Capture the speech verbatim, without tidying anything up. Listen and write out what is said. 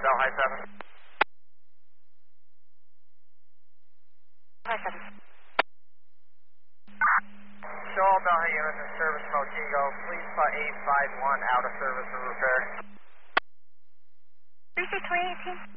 Bell High seven. High seven. Show all Bell High units in service Mochigo. Please put eight five one out of service for repair. three six twenty eighteen.